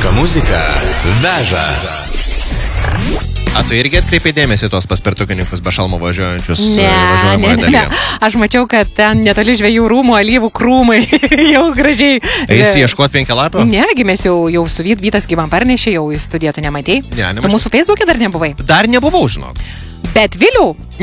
Lietuviška muzika veža. A tu irgi atkreipi dėmesį tuos paspirtukininkus be šalmo važiuojančius Ne. Aš mačiau, kad ten netoli Žvejų rūmų alyvų krūmai jau gražiai. Eisi ieškoti penkialapio? Negi mes jau su Vytas gyvam parnešė, jau į studiją tu nematei? Ne, Tu mūsų Facebook'e dar nebuvai? Dar nebuvau, žinok. Bet Viliau,